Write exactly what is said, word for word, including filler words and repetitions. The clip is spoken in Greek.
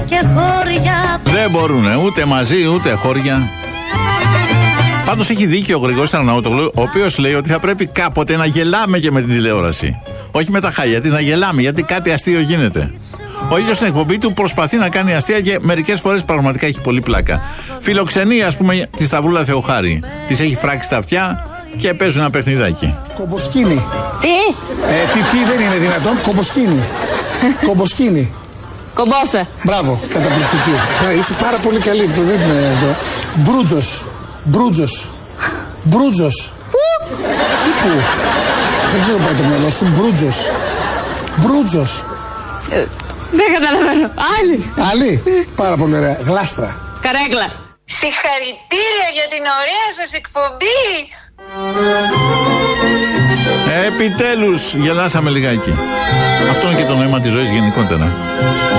και χώρια. Δεν μπορούνε ούτε μαζί ούτε χώρια. Πάντως έχει δίκιο ο Γρηγόρης Αρναούτογλου, ο οποίος λέει ότι θα πρέπει κάποτε να γελάμε και με την τηλεόραση. Όχι με τα χάλια της, να γελάμε, γιατί κάτι αστείο γίνεται. Ο ίδιος στην εκπομπή του προσπαθεί να κάνει αστεία και μερικές φορές πραγματικά έχει πολύ πλάκα. Φιλοξενεί, ας πούμε, τη Σταυρούλα Θεοχάρη. Της έχει φράξει τα αυτιά και παίζουν ένα παιχνιδάκι. Κομποσκίνη. Τι? Ε, τι, τι δεν είναι δυνατόν, κομποσκίνη. Κομποσκίνη. Κομπόστε. Μπράβο, καταπληκτική. Ε, είσαι πάρα πολύ καλή που δεν είναι εδώ. Μπρούτζος. Μπρούτζος. Μπρούτζος. Πού? Τι πού? Δεν ξέρω πάει το μυαλό σου. Μπρούτζος. Μπρούτζος. Ε, δεν καταλαβαίνω. Άλλη. Άλλη. Πάρα πολύ ωραία. Γλάστρα. Καρέκλα. Συγχαρητήρια για την ωραία σας εκπομπή. Επιτέλους γελάσαμε λιγάκι. Αυτό είναι και το νόημα της ζωής γενικότερα.